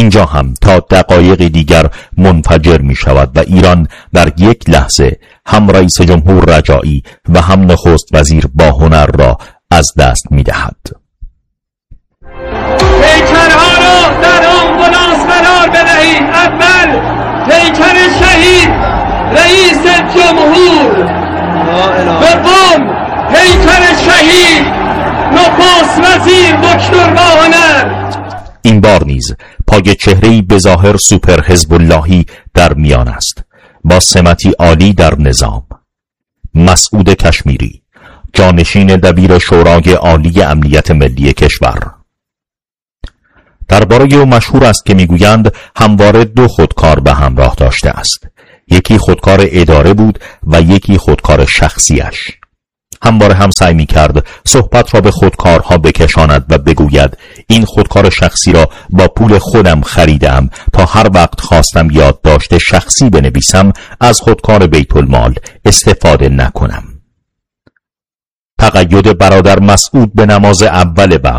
اینجا هم تا دقایق دیگر منفجر می شود و ایران در یک لحظه هم رئیس جمهور رجایی و هم نخست وزیر با هنر را از دست می دهد. پیکرها را در آمبولانس قرار بدهید. اول پیکر شهید رئیس جمهور، دوم پیکر شهید نخست وزیر دکتر با هنر. این بار نیز پای چهره‌ای به ظاهر سوپر حزب اللهی در میان است، با سمتی عالی در نظام. مسعود کشمیری، جانشین دبیر شورای عالی امنیت ملی کشور. درباره او مشهور است که میگویند همواره دو خودکار به همراه داشته است، یکی خودکار اداره بود و یکی خودکار شخصیش. همواره هم سعی می‌کرد صحبت را به خودکارها بکشاند و بگوید این خودکار شخصی را با پول خودم خریدم تا هر وقت خواستم یادداشت شخصی بنویسم از خودکار بیت المال استفاده نکنم. تقید برادر مسعود به نماز اول وقت